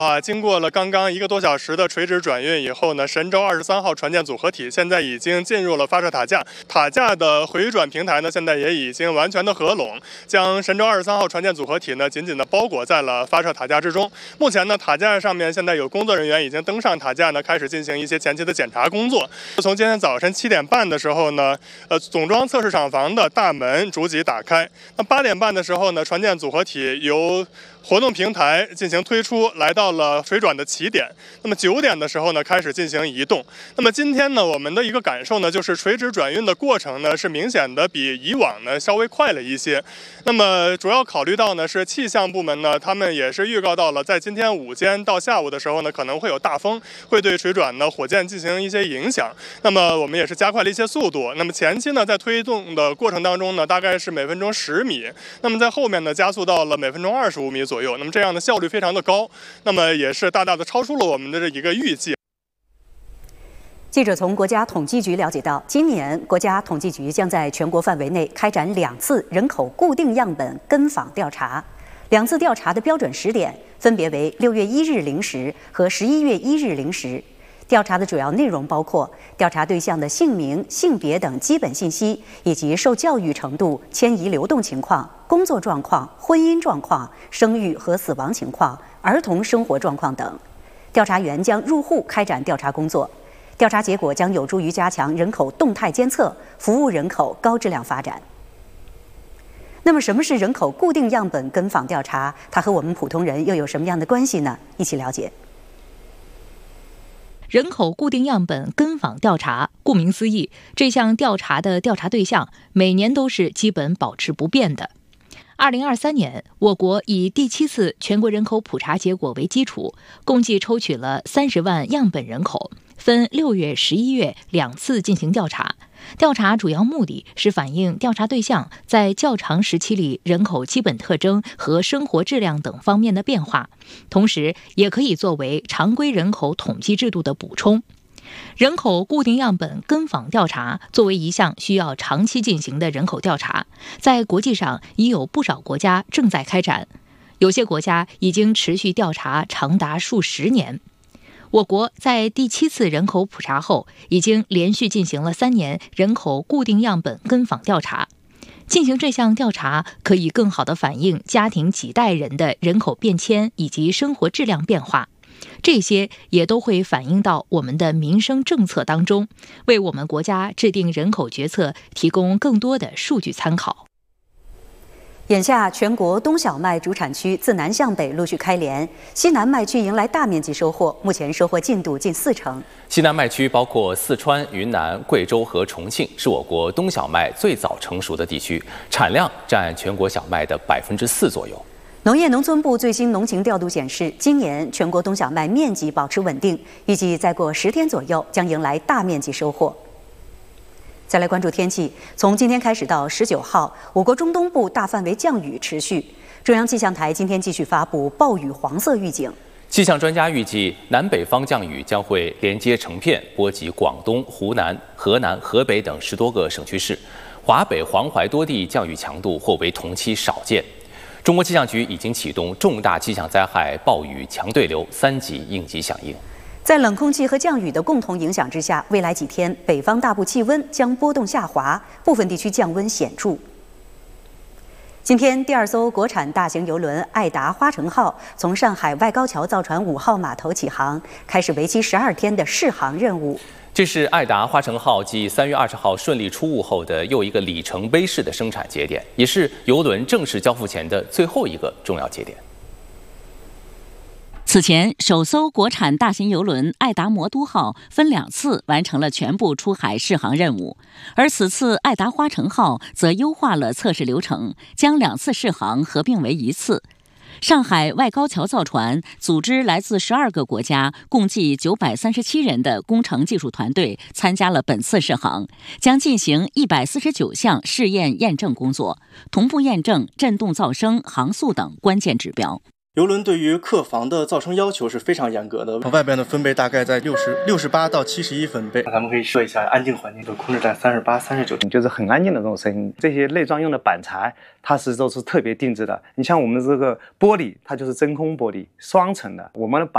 经过了刚刚1个多小时的垂直转运以后呢，神舟23号船舰组合体现在已经进入了发射塔架，塔架的回转平台呢，现在也已经完全的合拢，将神舟23号船舰组合体呢紧紧的包裹在了发射塔架之中。目前呢，塔架上面现在有工作人员已经登上塔架呢，开始进行一些前期的检查工作。从今天早晨7点半的时候呢，总装测试厂房的大门逐级打开。那8点半的时候呢，船舰组合体由活动平台进行推出，来到了水转的起点。那么9点的时候呢，开始进行移动。那么今天呢，我们的一个感受呢，就是垂直转运的过程呢，是明显的比以往呢稍微快了一些。那么主要考虑到呢，是气象部门呢，他们也是预告到了，在今天午间到下午的时候呢，可能会有大风，会对水转呢火箭进行一些影响。那么我们也是加快了一些速度。那么前期呢，在推动的过程当中呢，大概是每分钟10米。那么在后面呢，加速到了每分钟25米左右。那么这样的效率非常的高，那么也是大大的超出了我们的这一个预计。 记者从国家统计局了解到，今年国家统计局将在全国范围内开展2次人口固定样本跟访调查，2次调查的标准时点分别为6月1日0时和11月1日0时。调查的主要内容包括调查对象的姓名、性别等基本信息，以及受教育程度、迁移流动情况、工作状况、婚姻状况、生育和死亡情况、儿童生活状况等。调查员将入户开展调查工作，调查结果将有助于加强人口动态监测，服务人口高质量发展。那么，什么是人口固定样本跟访调查？它和我们普通人又有什么样的关系呢？一起了解。 人口固定样本跟访调查，顾名思义，这项调查的调查对象每年都是基本保持不变的。2023年，我国以第7次全国人口普查结果为基础，共计抽取了30万样本人口，分6月、11月2次进行调查。调查主要目的是反映调查对象在较长时期里人口基本特征和生活质量等方面的变化，同时也可以作为常规人口统计制度的补充。人口固定样本跟访调查作为一项需要长期进行的人口调查，在国际上已有不少国家正在开展，有些国家已经持续调查长达数十年。我国在第7次人口普查后，已经连续进行了3年人口固定样本跟访调查。进行这项调查可以更好地反映家庭几代人的人口变迁以及生活质量变化，这些也都会反映到我们的民生政策当中，为我们国家制定人口决策提供更多的数据参考。 眼下，全国冬小麦主产区自南向北陆续开镰，西南麦区迎来大面积收获，目前收获进度近40%。 西南麦区包括四川、云南、贵州和重庆，是我国冬小麦最早成熟的地区，产量占全国小麦的4%左右。 农业农村部最新农情调度显示，今年全国冬小麦面积保持稳定，预计再过10天左右将迎来大面积收获。再来关注天气，从今天开始到19号，我国中东部大范围降雨持续。中央气象台今天继续发布暴雨黄色预警。 气象专家预计，南北方降雨将会连接成片，波及广东、湖南、河南、河北等10多个省区市。华北、黄淮多地降雨强度或为同期少见。中国气象局已经启动重大气象灾害暴雨强对流3级应急响应。 在冷空气和降雨的共同影响之下，未来几天北方大部气温将波动下滑，部分地区降温显著。今天，第2艘国产大型邮轮爱达花城号从上海外高桥造船5号码头起航，开始为期12天的试航任务。 这是爱达花城号继3月20号顺利出坞后的又一个里程碑式的生产节点，也是邮轮正式交付前的最后一个重要节点。 此前，首艘国产大型邮轮爱达魔都号分2次完成了全部出海试航任务，而此次爱达花城号则优化了测试流程，将2次试航合并为1次。上海外高桥造船组织来自12个国家，共计937人的工程技术团队参加了本次试航，将进行149项试验验证工作，同步验证振动噪声、航速等关键指标。 邮轮对于客房的噪声要求是非常严格的，外边的分贝大概在68到71分贝。咱们可以设一下安静环境，就控制在38、39， 就是很安静的这种声音。这些内装用的板材，它都是特别定制的。你像我们这个玻璃，它就是真空玻璃，双层的。我们的板